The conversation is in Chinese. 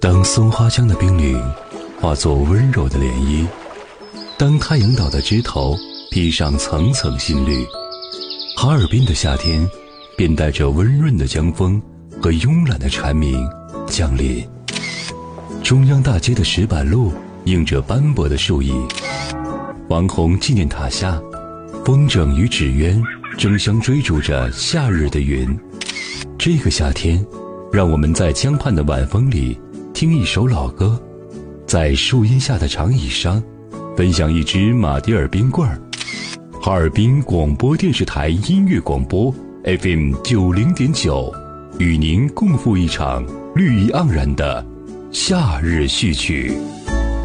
当松花江的冰凌化作温柔的涟漪，当太阳岛的枝头披上层层新绿，哈尔滨的夏天便带着温润的江风和慵懒的蝉鸣降临。中央大街的石板路映着斑驳的树影，王洪纪念塔下，风筝与纸鸢争相追逐着夏日的云。这个夏天，让我们在江畔的晚风里听一首老歌，在树荫下的长椅上分享一支马迭尔冰棍儿。哈尔滨广播电视台音乐广播 FM90.9， 与您共赴一场绿意盎然的夏日序曲。